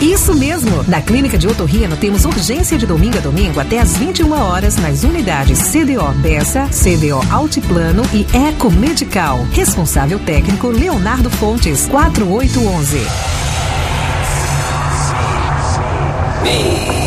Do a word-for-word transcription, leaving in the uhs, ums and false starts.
Isso mesmo! Na Clínica de Otorrino temos urgência de domingo a domingo até às vinte e uma horas nas unidades C D O Bessa, C D O Altiplano e Eco Medical. Responsável técnico Leonardo Fontes, quatro oito um um.